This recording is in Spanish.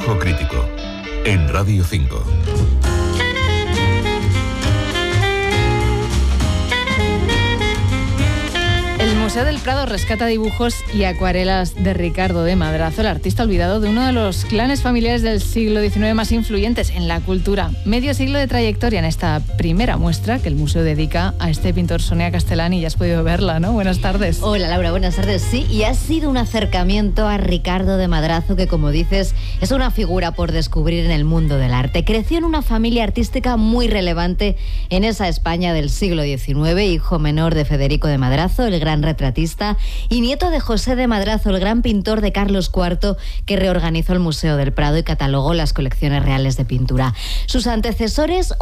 Ojo Crítico, en Radio 5. El Museo del Prado rescata dibujos y acuarelas de Ricardo de Madrazo, el artista olvidado de uno de los clanes familiares del siglo XIX más influyentes en la cultura. Medio siglo de trayectoria en esta primera muestra que el museo dedica a este pintor. Sonia Castellani, ya has podido verla, ¿no? Buenas tardes. Hola Laura, buenas tardes. Sí, y ha sido un acercamiento a Ricardo de Madrazo que, como dices, es una figura por descubrir en el mundo del arte. Creció en una familia artística muy relevante en esa España del siglo XIX, hijo menor de Federico de Madrazo, el gran retratista, y nieto de José de Madrazo, el gran pintor de Carlos IV, que reorganizó el Museo del Prado y catalogó las colecciones reales de pintura. Sus antecesores